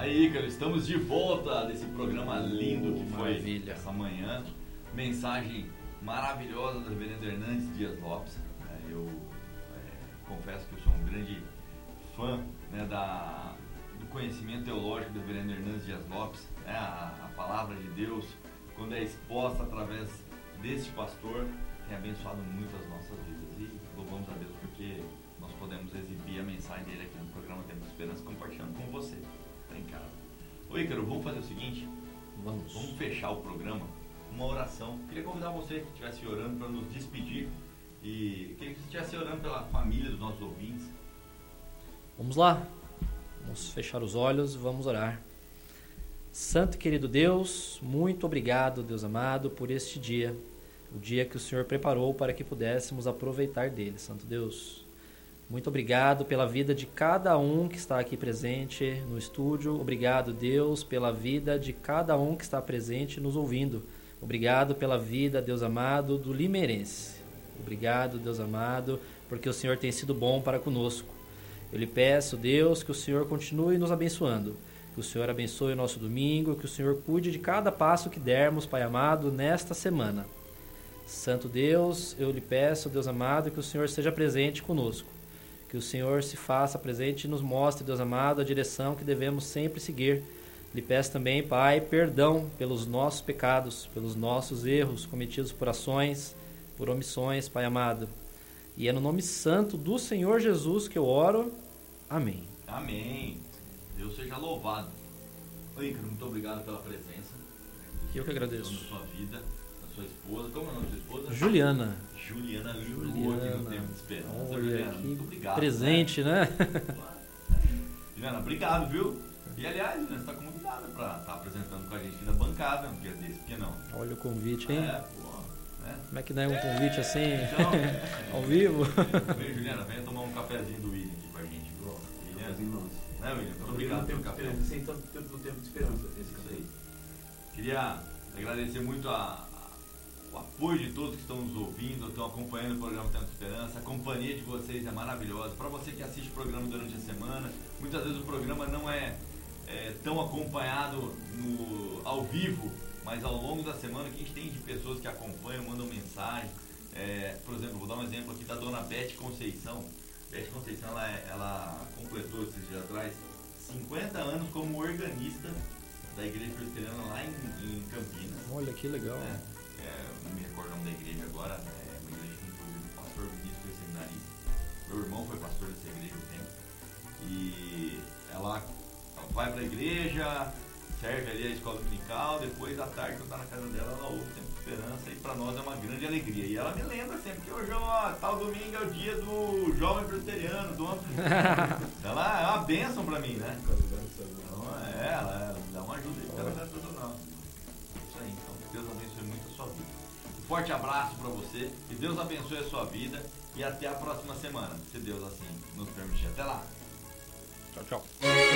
aí, Ícaro, estamos de volta desse programa lindo que foi maravilha. Essa manhã. Mensagem maravilhosa do reverendo Hernandes Dias Lopes. Eu confesso que eu sou um grande fã, né, do conhecimento teológico do reverendo Hernandes Dias Lopes. A palavra de Deus, quando é exposta através desse pastor, tem abençoado muito as nossas vidas. E louvamos a Deus porque nós podemos exibir a mensagem dele aqui no programa Tempo de Esperança, compartilhando com você, tá em casa. Ô Ícaro, vamos fazer o seguinte? Vamos fechar o programa com uma oração. Queria convidar você que estivesse orando para nos despedir e queria que você estivesse orando pela família dos nossos ouvintes. Vamos lá, vamos fechar os olhos e vamos orar. Santo e querido Deus, muito obrigado, Deus amado, por este dia, o dia que o Senhor preparou para que pudéssemos aproveitar dele. Santo Deus, muito obrigado pela vida de cada um que está aqui presente no estúdio. Obrigado, Deus, pela vida de cada um que está presente nos ouvindo. Obrigado pela vida, Deus amado, do limeirense. Obrigado, Deus amado, porque o Senhor tem sido bom para conosco. Eu lhe peço, Deus, que o Senhor continue nos abençoando. Que o Senhor abençoe o nosso domingo, que o Senhor cuide de cada passo que dermos, Pai amado, nesta semana. Santo Deus, eu lhe peço, Deus amado, que o Senhor seja presente conosco. Que o Senhor se faça presente e nos mostre, Deus amado, a direção que devemos sempre seguir. Lhe peço também, Pai, perdão pelos nossos pecados, pelos nossos erros cometidos por ações, por omissões, Pai amado. E é no nome santo do Senhor Jesus que eu oro. Amém. Amém. Deus seja louvado. Ô Ícaro, muito obrigado pela presença. Eu que agradeço. Na sua vida, na sua esposa. Como é o nome da sua esposa? Juliana. Juliana ligou aqui no Tempo de Esperança. Olha, Juliana, muito obrigado. Presente, né? Juliana, obrigado, viu? E aliás, Juliana, você está convidada para estar apresentando com a gente aqui na bancada um dia desse, por que não? Olha o convite, hein? Né? Como é que dá um convite assim, então, ao vivo? Vem, Juliana, venha tomar um cafezinho do William aqui com a gente, viu? William, né, William? Muito obrigado pelo café. Sem tanto tempo no Tempo de Esperança. Isso aí. Queria agradecer muito o apoio de todos que estão nos ouvindo, estão acompanhando o programa Tempo de Esperança. A companhia de vocês é maravilhosa. Para você que assiste o programa durante a semana, muitas vezes o programa não é tão acompanhado ao vivo, mas ao longo da semana que a gente tem de pessoas que acompanham, mandam mensagem. Por exemplo, vou dar um exemplo aqui da dona Beth Conceição. Beth Conceição, ela completou esses dias atrás 50 anos como organista da Igreja Presbiteriana lá em Campinas. Olha que legal. Não me recordo o nome da igreja agora, é uma igreja que inclusive o pastor Vinícius foi seminarista. Meu irmão foi pastor dessa igreja um tempo. E ela vai para a igreja, serve ali a escola dominical, depois à tarde, quando está na casa dela, ela ouve o Tempo de Esperança e para nós é uma grande alegria. E ela me lembra sempre que hoje, tal domingo é o dia do jovem presbiteriano, do homem presbiteriano. Ela é uma bênção para mim, né? Então, ela me dá uma ajuda aí, ela não é profissional. Isso aí, então Deus abençoe muito a sua vida. Um forte abraço para você, que Deus abençoe a sua vida e até a próxima semana, se Deus assim nos permitir. Até lá! Tchau, tchau.